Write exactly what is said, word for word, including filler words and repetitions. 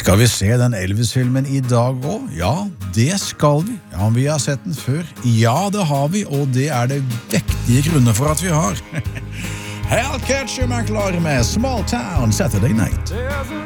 Skal vi se den Elvis-filmen i dag også? Ja, det skal vi. Ja, vi har sett den før. Ja, det har vi, og det er det vektige grunner for at vi har. Hal Catcher er klar med Small Town Saturday Night.